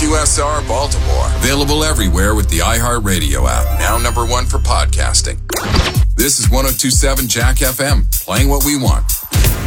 WQSR Baltimore. Available everywhere with the iHeartRadio app. Now #1 for podcasting. This is 102.7 Jack FM, playing what we want.